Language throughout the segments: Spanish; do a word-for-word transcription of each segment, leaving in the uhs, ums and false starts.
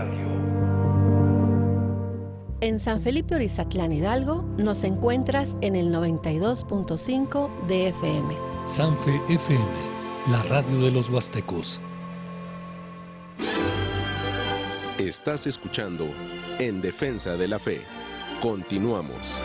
Radio. En San Felipe Orizatlán, Hidalgo, nos encuentras en el noventa y dos punto cinco de F M. Sanfe F M, la radio de los huastecos. Estás escuchando En Defensa de la Fe. Continuamos.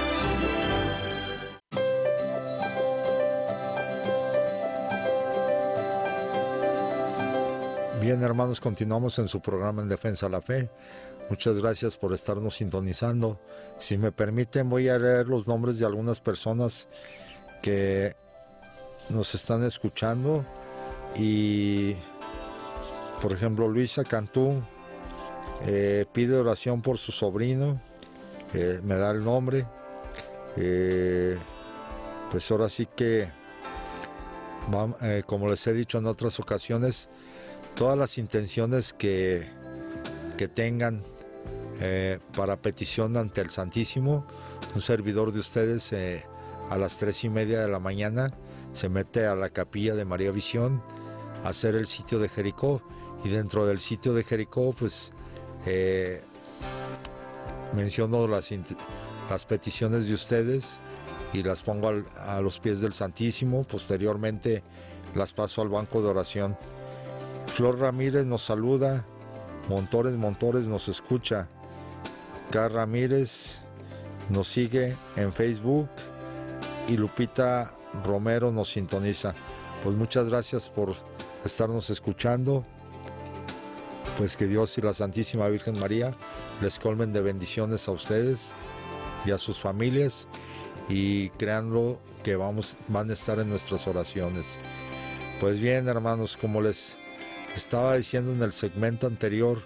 Bien, hermanos, continuamos en su programa En Defensa de la Fe. Muchas gracias por estarnos sintonizando. Si me permiten, voy a leer los nombres de algunas personas que nos están escuchando. Y, por ejemplo, Luisa Cantú eh, pide oración por su sobrino. Eh, me da el nombre. Eh, pues ahora sí que, eh, como les he dicho en otras ocasiones, todas las intenciones que, que tengan eh, para petición ante el Santísimo, un servidor de ustedes eh, a las tres y media de la mañana se mete a la capilla de María Visión a hacer el sitio de Jericó, y dentro del sitio de Jericó pues eh, menciono las, las peticiones de ustedes y las pongo al, a los pies del Santísimo. Posteriormente las paso al banco de oración. Flor Ramírez nos saluda, Montores Montores nos escucha, K. Ramírez nos sigue en Facebook y Lupita Romero nos sintoniza. Pues muchas gracias por estarnos escuchando. Pues que Dios y la Santísima Virgen María les colmen de bendiciones a ustedes y a sus familias, y créanlo que vamos, van a estar en nuestras oraciones. Pues bien, hermanos, como les estaba diciendo en el segmento anterior,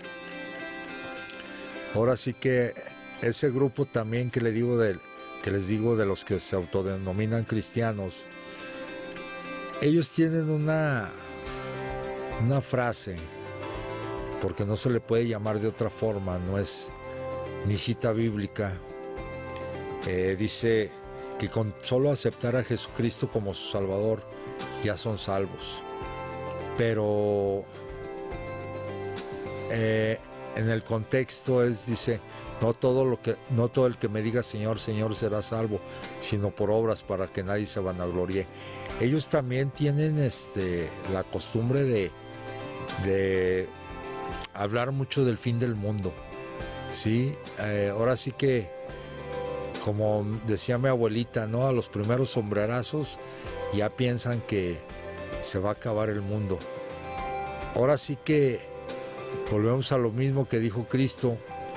ahora sí que ese grupo también que, le digo de, que les digo de los que se autodenominan cristianos, ellos tienen una, una frase, porque no se le puede llamar de otra forma, no es ni cita bíblica, eh, dice que con solo aceptar a Jesucristo como su Salvador ya son salvos. Pero eh, en el contexto es, dice, no todo lo que, no todo el que me diga Señor, Señor será salvo, sino por obras, para que nadie se vanaglorie. Ellos también tienen este, la costumbre de, de hablar mucho del fin del mundo, ¿sí? Eh, ahora sí que, como decía mi abuelita, ¿no? A los primeros sombrerazos ya piensan que se va a acabar el mundo. Ahora sí que volvemos a lo mismo que dijo Cristo: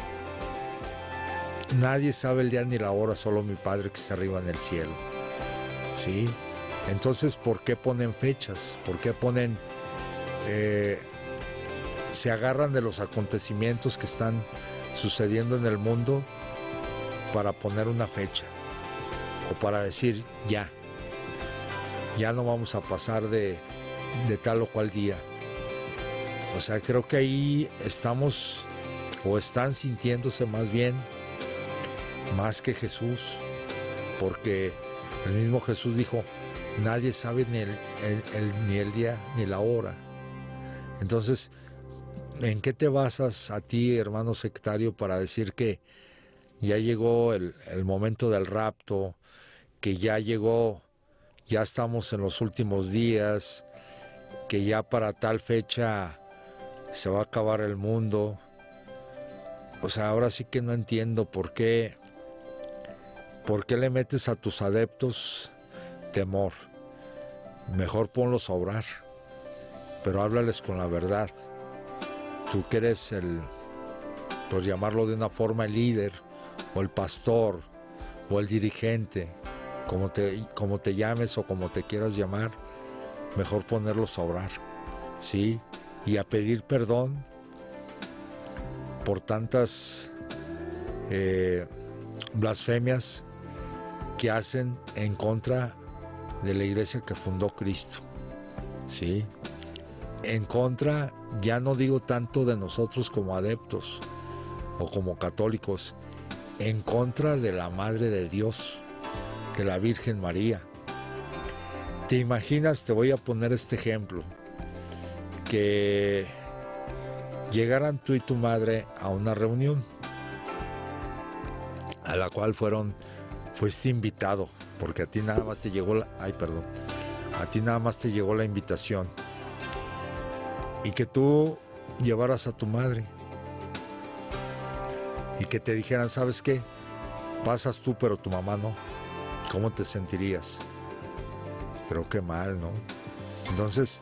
nadie sabe el día ni la hora, solo mi Padre que está arriba en el cielo, ¿sí? Entonces, ¿por qué ponen fechas? ¿Por qué ponen eh, se agarran de los acontecimientos que están sucediendo en el mundo para poner una fecha, o para decir ya ya no vamos a pasar de, de tal o cual día? O sea, creo que ahí estamos, o están sintiéndose más bien, más que Jesús, porque el mismo Jesús dijo, nadie sabe ni el, el, el, ni el día ni la hora. Entonces, ¿en qué te basas a ti, hermano sectario, para decir que ya llegó el, el momento del rapto, que ya llegó, ya estamos en los últimos días, que ya para tal fecha se va a acabar el mundo? O sea, ahora sí que no entiendo por qué, por qué le metes a tus adeptos temor. Mejor ponlos a orar, pero háblales con la verdad. Tú que eres el, por llamarlo de una forma, el líder, o el pastor, o el dirigente, como te, como te llames o como te quieras llamar, mejor ponerlos a orar, ¿sí? Y a pedir perdón por tantas eh, blasfemias que hacen en contra de la iglesia que fundó Cristo, ¿sí? En contra, ya no digo tanto de nosotros como adeptos o como católicos, en contra de la Madre de Dios, de la Virgen María. ¿Te imaginas? Te voy a poner este ejemplo, que llegaran tú y tu madre a una reunión a la cual fueron, fuiste invitado, porque a ti nada más te llegó la, ay, perdón, a ti nada más te llegó la invitación, y que tú llevaras a tu madre y que te dijeran, ¿sabes qué? Pasas tú, pero tu mamá no. ¿Cómo te sentirías? Creo que mal, ¿no? Entonces,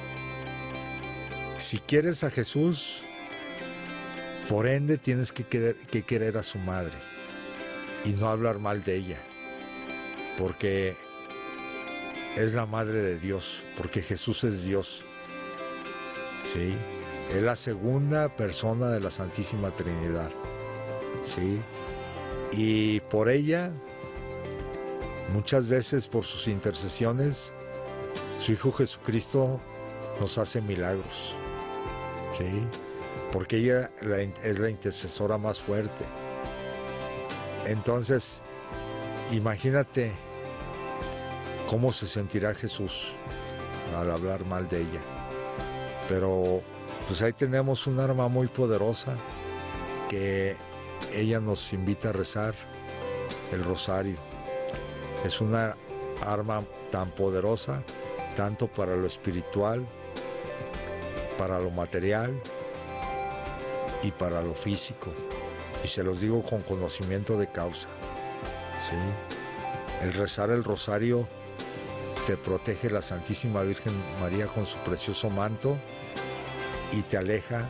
si quieres a Jesús, por ende tienes que querer, que querer a su madre y no hablar mal de ella, porque es la madre de Dios, porque Jesús es Dios, ¿sí? Es la segunda persona de la Santísima Trinidad, ¿sí? Y por ella, muchas veces por sus intercesiones, su Hijo Jesucristo nos hace milagros, ¿sí? Porque ella es la intercesora más fuerte. Entonces, imagínate cómo se sentirá Jesús al hablar mal de ella. Pero pues ahí tenemos un arma muy poderosa que ella nos invita a rezar, el rosario. Es una arma tan poderosa, tanto para lo espiritual, para lo material y para lo físico. Y se los digo con conocimiento de causa, ¿sí? El rezar el rosario te protege la Santísima Virgen María con su precioso manto y te aleja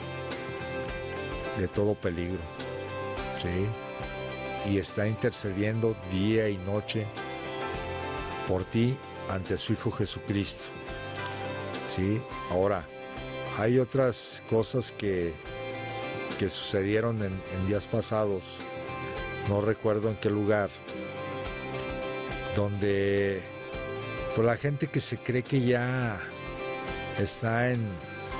de todo peligro, ¿sí? Y está intercediendo día y noche por ti ante su Hijo Jesucristo, ¿sí? Ahora, hay otras cosas que, que sucedieron en, en días pasados, no recuerdo en qué lugar, donde pues, la gente que se cree que ya está en,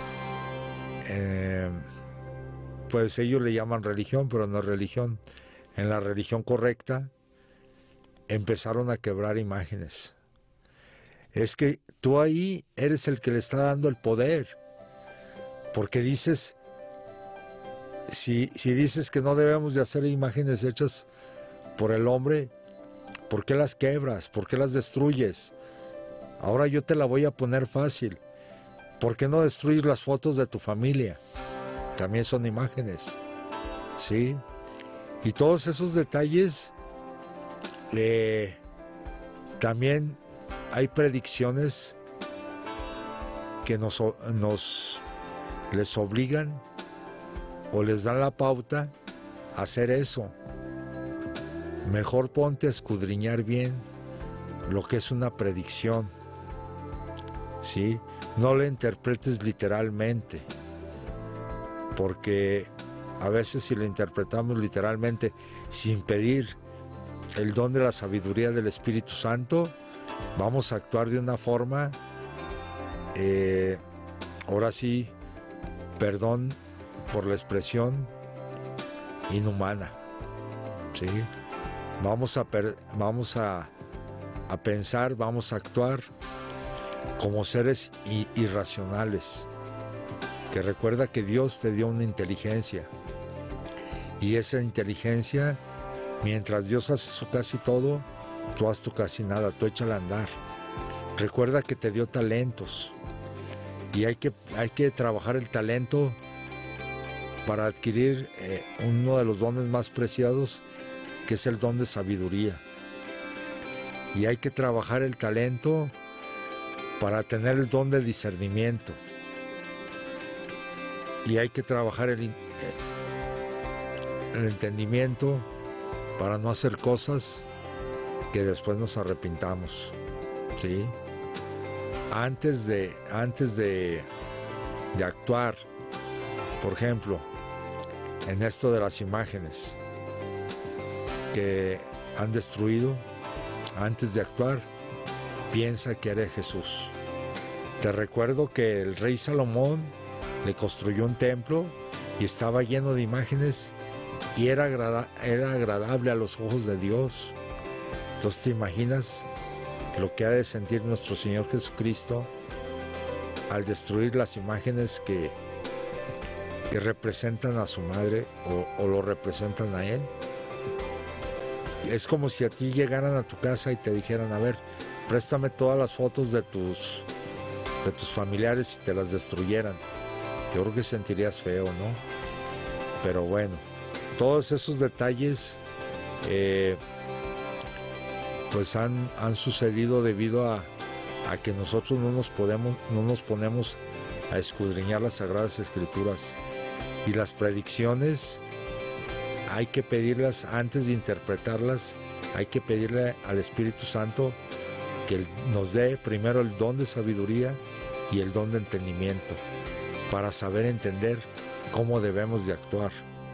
eh, pues ellos le llaman religión, pero no es religión, en la religión correcta, empezaron a quebrar imágenes. Es que tú ahí eres el que le está dando el poder, porque dices, si, si dices que no debemos de hacer imágenes hechas por el hombre, ¿por qué las quebras? ¿Por qué las destruyes? Ahora yo te la voy a poner fácil. ¿Por qué no destruyes las fotos de tu familia? También son imágenes, ¿sí? Y todos esos detalles, eh, también hay predicciones que nos, nos les obligan o les dan la pauta a hacer eso. Mejor ponte a escudriñar bien lo que es una predicción, ¿sí? No la interpretes literalmente, porque a veces si la interpretamos literalmente sin pedir el don de la sabiduría del Espíritu Santo, vamos a actuar de una forma, eh, ahora sí, perdón por la expresión, inhumana, ¿sí? Vamos a, per, vamos a, a pensar, vamos a actuar como seres irracionales, que recuerda que Dios te dio una inteligencia, y esa inteligencia, mientras Dios hace su casi todo, tú haz tu casi nada, tú échale a andar. Recuerda que te dio talentos, y hay que, hay que trabajar el talento para adquirir eh, uno de los dones más preciados, que es el don de sabiduría. Y hay que trabajar el talento para tener el don de discernimiento. Y hay que trabajar el, el entendimiento para no hacer cosas que después nos arrepintamos, ¿sí? Antes de, antes de, de actuar, por ejemplo, en esto de las imágenes que han destruido, antes de actuar, piensa que eres Jesús. Te recuerdo que el rey Salomón le construyó un templo y estaba lleno de imágenes y era, agrada, era agradable a los ojos de Dios. Entonces, ¿te imaginas lo que ha de sentir nuestro Señor Jesucristo al destruir las imágenes que, que representan a su madre o, o lo representan a él. Es como si a ti llegaran a tu casa y te dijeran, a ver, préstame todas las fotos de tus, de tus familiares y te las destruyeran. Yo creo que sentirías feo, ¿no? Pero bueno, todos esos detalles eh, pues han, han sucedido debido a, a que nosotros no nos, podemos, no nos ponemos a escudriñar las Sagradas Escrituras. Y las predicciones hay que pedirlas antes de interpretarlas, hay que pedirle al Espíritu Santo que nos dé primero el don de sabiduría y el don de entendimiento para saber entender cómo debemos de actuar.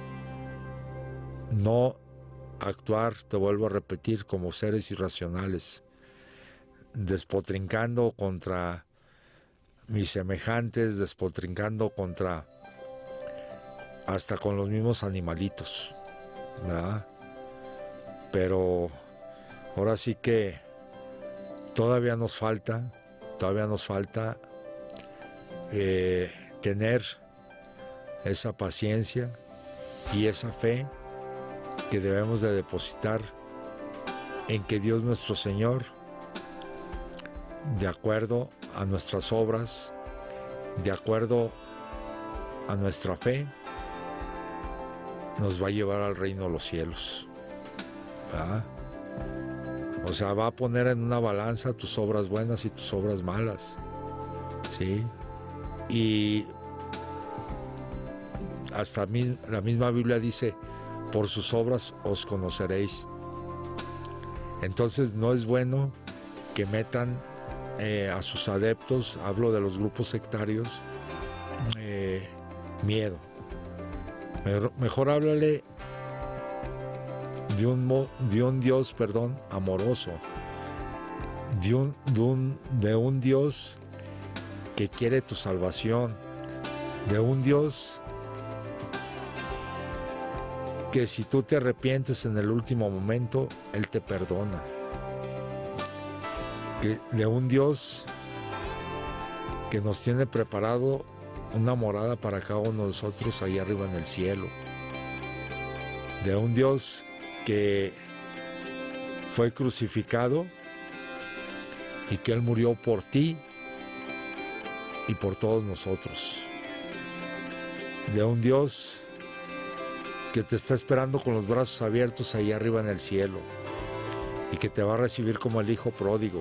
No actuar, te vuelvo a repetir, como seres irracionales, despotrincando contra mis semejantes, despotrincando contra hasta con los mismos animalitos, ¿verdad? Pero ahora sí que todavía nos falta, todavía nos falta eh, tener esa paciencia y esa fe que debemos de depositar en que Dios nuestro Señor, de acuerdo a nuestras obras, de acuerdo a nuestra fe, nos va a llevar al reino de los cielos, ¿verdad? O sea, va a poner en una balanza tus obras buenas y tus obras malas, ¿sí? Y hasta mí, la misma Biblia dice, por sus obras os conoceréis. Entonces no es bueno que metan eh, a sus adeptos, hablo de los grupos sectarios, eh, miedo. Mejor, mejor háblale de un, de un Dios, perdón, amoroso, de un, de, un, de un Dios que quiere tu salvación, de un Dios que si tú te arrepientes en el último momento, Él te perdona, que, de un Dios que nos tiene preparado una morada para cada uno de nosotros allá arriba en el cielo, de un Dios que fue crucificado y que Él murió por ti y por todos nosotros, de un Dios que te está esperando con los brazos abiertos allá arriba en el cielo y que te va a recibir como el hijo pródigo,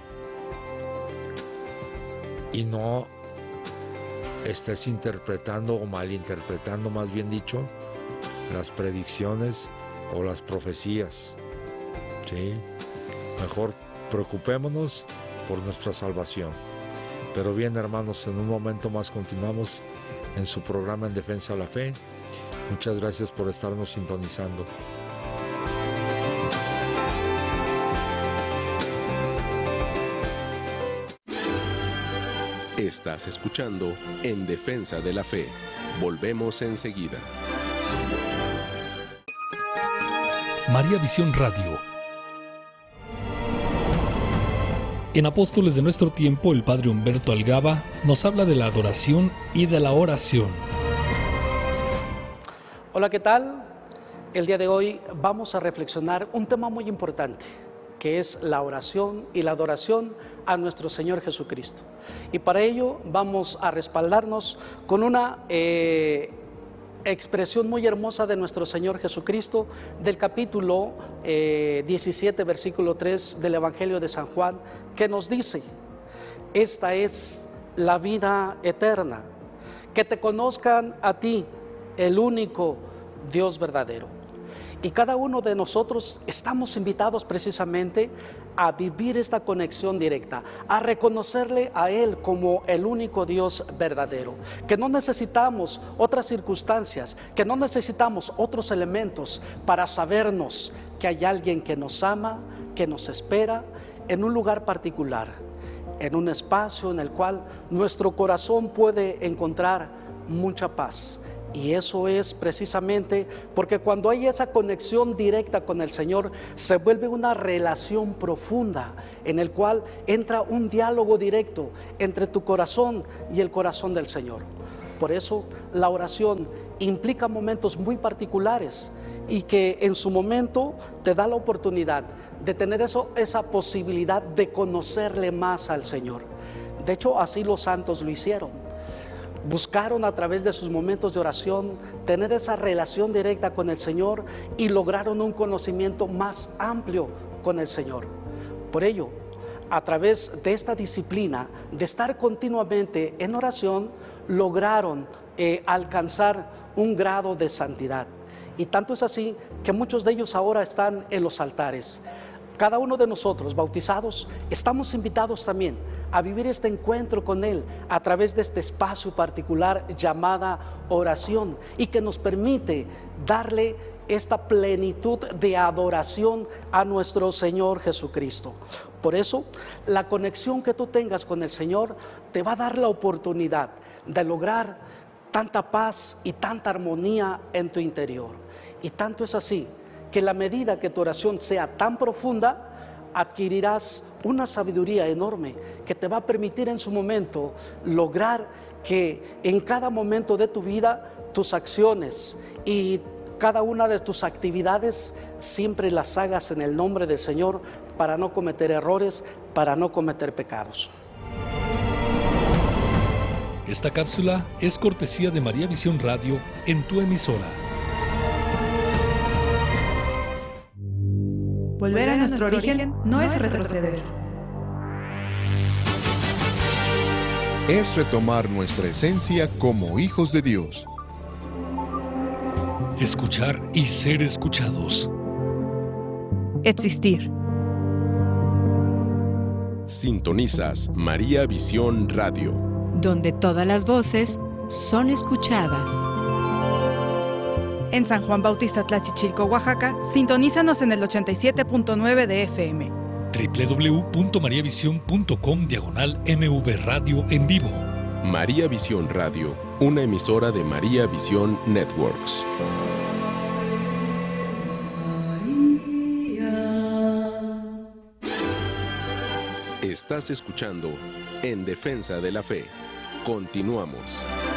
y no estés interpretando o malinterpretando, más bien dicho, las predicciones o las profecías, ¿sí? Mejor preocupémonos por nuestra salvación. Pero bien, hermanos, en un momento más continuamos en su programa En Defensa de la Fe. Muchas gracias por estarnos sintonizando. Estás escuchando En Defensa de la Fe. Volvemos enseguida. María Visión Radio. En Apóstoles de nuestro tiempo, el padre Humberto Algaba nos habla de la adoración y de la oración. Hola, ¿qué tal? El día de hoy vamos a reflexionar un tema muy importante, que es la oración y la adoración a nuestro Señor Jesucristo. Y para ello vamos a respaldarnos con una eh, expresión muy hermosa de nuestro Señor Jesucristo del capítulo eh, diecisiete, versículo tres del Evangelio de San Juan, que nos dice: esta es la vida eterna, que te conozcan a ti, el único Dios verdadero. Y cada uno de nosotros estamos invitados precisamente a vivir esta conexión directa, a reconocerle a Él como el único Dios verdadero, que no necesitamos otras circunstancias, que no necesitamos otros elementos para sabernos que hay alguien que nos ama, que nos espera en un lugar particular, en un espacio en el cual nuestro corazón puede encontrar mucha paz. Y eso es precisamente porque cuando hay esa conexión directa con el Señor, se vuelve una relación profunda en el cual entra un diálogo directo entre tu corazón y el corazón del Señor. Por eso la oración implica momentos muy particulares y que en su momento te da la oportunidad de tener eso, esa posibilidad de conocerle más al Señor. De hecho, así los santos lo hicieron. Buscaron a través de sus momentos de oración tener esa relación directa con el Señor y lograron un conocimiento más amplio con el Señor. Por ello, a través de esta disciplina de estar continuamente en oración, lograron eh, alcanzar un grado de santidad. Y tanto es así que muchos de ellos ahora están en los altares. Cada uno de nosotros, bautizados, estamos invitados también a vivir este encuentro con Él a través de este espacio particular llamada oración, y que nos permite darle esta plenitud de adoración a nuestro Señor Jesucristo. Por eso, la conexión que tú tengas con el Señor te va a dar la oportunidad de lograr tanta paz y tanta armonía en tu interior. Y tanto es así que en la medida que tu oración sea tan profunda, adquirirás una sabiduría enorme que te va a permitir en su momento lograr que en cada momento de tu vida tus acciones y cada una de tus actividades siempre las hagas en el nombre del Señor, para no cometer errores, para no cometer pecados. Esta cápsula es cortesía de María Visión Radio en tu emisora. Volver a nuestro origen no es retroceder. Es retomar nuestra esencia como hijos de Dios. Escuchar y ser escuchados. Existir. Sintonizas María Visión Radio, donde todas las voces son escuchadas. En San Juan Bautista Tlachichilco, Oaxaca, sintonízanos en el ochenta y siete punto nueve de F M. doble u doble u doble u punto maría visión punto com diagonal M V Radio en vivo. María Visión Radio, una emisora de María Visión Networks. Estás escuchando En Defensa de la Fe. Continuamos.